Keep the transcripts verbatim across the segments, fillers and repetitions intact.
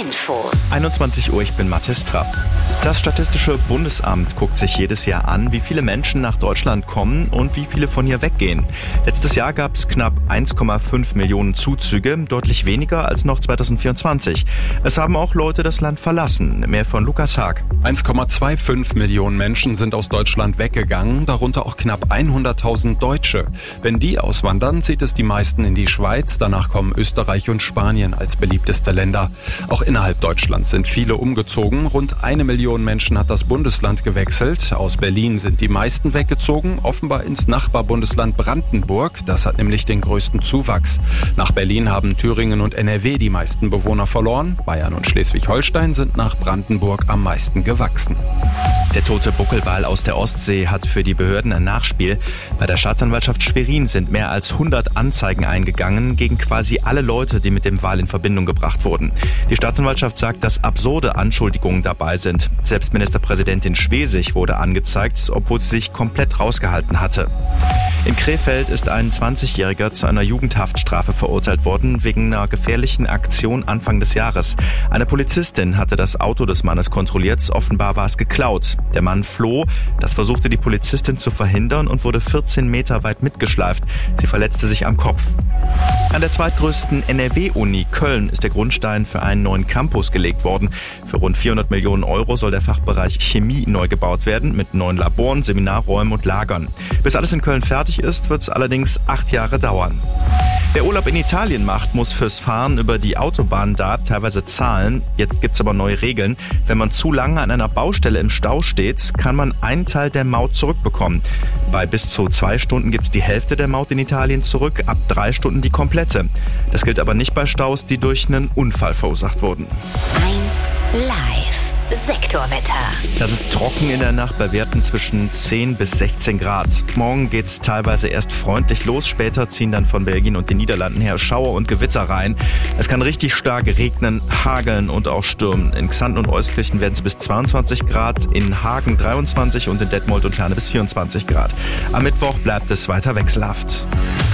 Infos. einundzwanzig Uhr, ich bin Mathis Trapp. Das Statistische Bundesamt guckt sich jedes Jahr an, wie viele Menschen nach Deutschland kommen und wie viele von hier weggehen. Letztes Jahr gab es knapp eins Komma fünf Millionen Zuzüge, deutlich weniger als noch zweitausendvierundzwanzig. Es haben auch Leute das Land verlassen. Mehr von Lukas Haag. eins Komma fünfundzwanzig Millionen Menschen sind aus Deutschland weggegangen, darunter auch knapp hunderttausend Deutsche. Wenn die auswandern, zieht es die meisten in die Schweiz, danach kommen Österreich und Spanien als beliebteste Länder. Auch innerhalb Deutschlands sind viele umgezogen. Rund eine Million Menschen hat das Bundesland gewechselt. Aus Berlin sind die meisten weggezogen, offenbar ins Nachbarbundesland Brandenburg. Das hat nämlich den größten Zuwachs. Nach Berlin haben Thüringen und N R W die meisten Bewohner verloren. Bayern und Schleswig-Holstein sind nach Brandenburg am meisten gewachsen. Der tote Buckelwal aus der Ostsee hat für die Behörden ein Nachspiel. Bei der Staatsanwaltschaft Schwerin sind mehr als hundert Anzeigen eingegangen gegen quasi alle Leute, die mit dem Wal in Verbindung gebracht wurden. Die Staatsanwaltschaft sagt, dass absurde Anschuldigungen dabei sind. Selbst Ministerpräsidentin Schwesig wurde angezeigt, obwohl sie sich komplett rausgehalten hatte. In Krefeld ist ein zwanzigjähriger zu einer Jugendhaftstrafe verurteilt worden wegen einer gefährlichen Aktion Anfang des Jahres. Eine Polizistin hatte das Auto des Mannes kontrolliert, offenbar war es geklaut. Der Mann floh, das versuchte die Polizistin zu verhindern und wurde vierzehn Meter weit mitgeschleift. Sie verletzte sich am Kopf. An der zweitgrößten N R W-Uni Köln ist der Grundstein für einen neuen Campus gelegt worden. Für rund vierhundert Millionen Euro soll der Fachbereich Chemie neu gebaut werden, mit neuen Laboren, Seminarräumen und Lagern. Bis alles in Köln fertig ist, wird es allerdings acht Jahre dauern. Wer Urlaub in Italien macht, muss fürs Fahren über die Autobahn da teilweise zahlen. Jetzt gibt's aber neue Regeln. Wenn man zu lange an einer Baustelle im Stau steht, kann man einen Teil der Maut zurückbekommen. Bei bis zu zwei Stunden gibt's die Hälfte der Maut in Italien zurück, ab drei Stunden die komplette. Das gilt aber nicht bei Staus, die durch einen Unfall verursacht wurden. eins Live. Sektorwetter. Das ist trocken in der Nacht bei Werten zwischen zehn bis sechzehn Grad. Morgen geht's teilweise erst freundlich los, später ziehen dann von Belgien und den Niederlanden her Schauer und Gewitter rein. Es kann richtig stark regnen, hageln und auch stürmen. In Xanten und Euskirchen werden es bis zweiundzwanzig Grad, in Hagen dreiundzwanzig und in Detmold und Herne bis vierundzwanzig Grad. Am Mittwoch bleibt es weiter wechselhaft.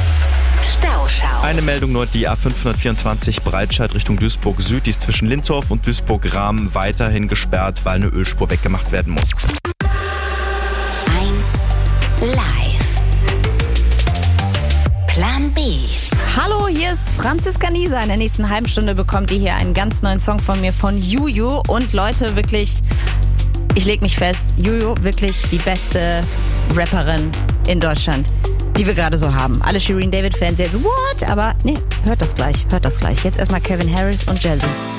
Stauschau. Eine Meldung nur, die A fünfhundertvierundzwanzig Breitscheid Richtung Duisburg Süd, die ist zwischen Lintorf und Duisburg-Rahm weiterhin gesperrt, weil eine Ölspur weggemacht werden muss. eins Live. Plan B. Hallo, hier ist Franziska Nieser. In der nächsten halben Stunde bekommt ihr hier einen ganz neuen Song von mir, von Juju. Und Leute, wirklich, ich leg mich fest, Juju, wirklich die beste Rapperin in Deutschland, die wir gerade so haben. Alle Shirin David-Fans jetzt, what? Aber nee, hört das gleich, hört das gleich. Jetzt erstmal Calvin Harris und Jazzy.